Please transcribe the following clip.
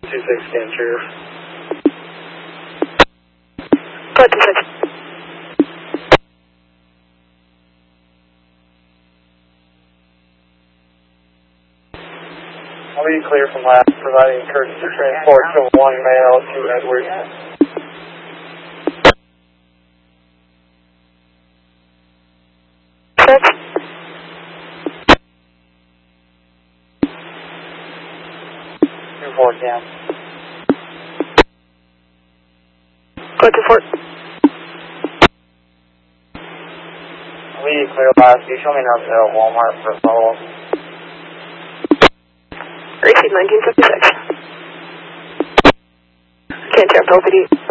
26 interior. Go ahead, 26. I'll be clear from last, providing courtesy transport to 1 male to Edward. Six. 2-4 down. Go ahead, 2-4. I'll be clear last. You show me now to Walmart for follow-up. Receive 1956. Can't interrupt LPD.